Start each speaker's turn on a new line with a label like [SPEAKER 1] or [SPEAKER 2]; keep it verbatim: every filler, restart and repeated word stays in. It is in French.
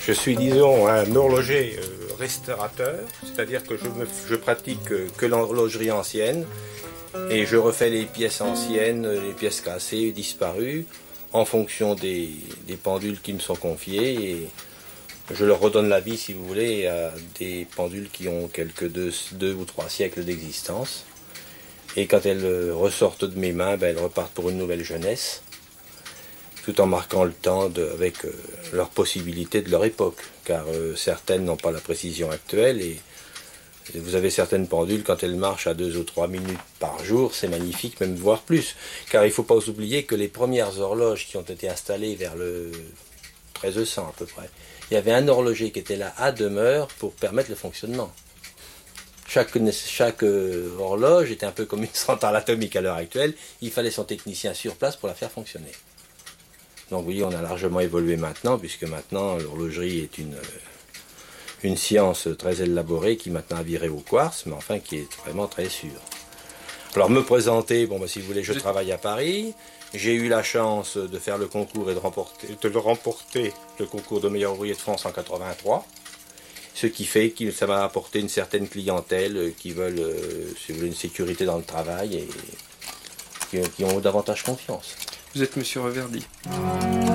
[SPEAKER 1] Je suis, disons, un horloger euh, restaurateur, c'est-à-dire que je, me, je pratique euh, que l'horlogerie ancienne et je refais les pièces anciennes, les pièces cassées, disparues, en fonction des, des pendules qui me sont confiées et je leur redonne la vie, si vous voulez, à des pendules qui ont quelques deux, deux ou trois siècles d'existence. Et quand elles ressortent de mes mains, ben, elles repartent pour une nouvelle jeunesse, tout en marquant le temps de, avec euh, leurs possibilités de leur époque, car euh, certaines n'ont pas la précision actuelle et, et vous avez certaines pendules, quand elles marchent à deux ou trois minutes par jour, c'est magnifique, même voire plus, car il ne faut pas oublier que les premières horloges qui ont été installées vers le treize cents à peu près, il y avait un horloger qui était là à demeure pour permettre le fonctionnement. Chaque, chaque euh, horloge était un peu comme une centrale atomique à l'heure actuelle, il fallait son technicien sur place pour la faire fonctionner. Donc vous voyez, on a largement évolué maintenant, puisque maintenant l'horlogerie est une, une science très élaborée qui maintenant a viré au quartz, mais enfin qui est vraiment très sûre. Alors me présenter, bon bah, si vous voulez, je travaille à Paris, j'ai eu la chance de faire le concours et de remporter, de le remporter, le concours de meilleur ouvrier de France en quatre-vingt-trois, ce qui fait que ça m'a apporté une certaine clientèle qui veulent, euh, si vous voulez, une sécurité dans le travail et qui, qui ont davantage confiance.
[SPEAKER 2] Vous êtes Monsieur Reverdy.